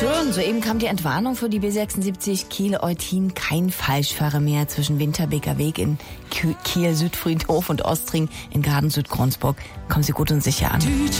Schön, soeben kam die Entwarnung für die B76 Kiel-Eutin. Kein Falschfahrer mehr zwischen Winterbeker Weg in Kiel-Südfriedhof und Ostring in Garden-Südgronsburg. Kommen Sie gut und sicher an.